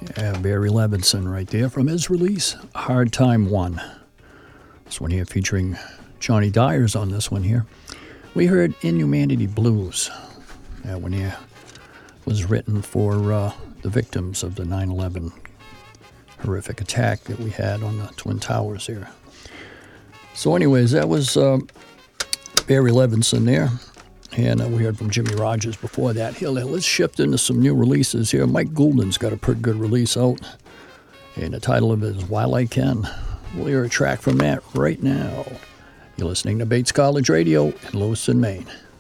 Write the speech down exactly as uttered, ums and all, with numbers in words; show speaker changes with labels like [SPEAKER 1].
[SPEAKER 1] Yeah, Barry Levinson right there from his release, Hard Time One. This one here featuring Johnny Dyers on this one here. We heard Inhumanity Blues. That one here was written for uh, the victims of the nine eleven horrific attack that we had on the Twin Towers here. So anyways, that was uh, Barry Levinson there. And uh, we heard from Jimmy Rogers before that. Here, let's shift into some new releases here. Mike Goulden's got a pretty good release out. And the title of it is While I Can. We'll hear a track from that right now. You're listening to Bates College Radio in Lewiston, Maine.